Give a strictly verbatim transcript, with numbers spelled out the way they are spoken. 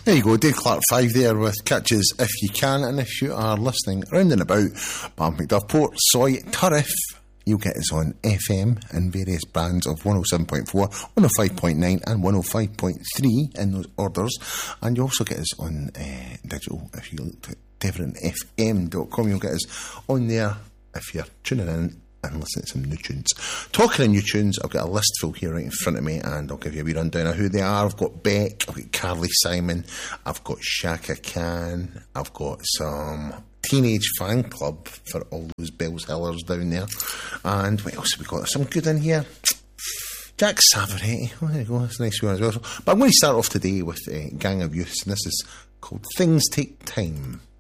There you go, Dave Clark five there with Catches If You Can, and if you are listening round and about Bam Macduff, Port, Soy, Turriff, you'll get us on F M in various bands of one oh seven point four, one oh five point nine and one oh five point three in those orders, and you also get us on uh, digital. If you look at devon f m dot com, you'll get us on there if you're tuning in and listen to some new tunes. Talking of new tunes, I've got a list full here right in front of me, and I'll give you a wee rundown of who they are. I've got Beck, I've got Carly Simon, I've got Shaka Khan, I've got some Teenage Fan Club for all those Bells Hillers down there, and what else have we got? There's some good in here. Jack Savaretti, oh, there you go, that's a nice one as well. But I'm going to start off today with uh, Gang of Youths, and this is called Things Take Time.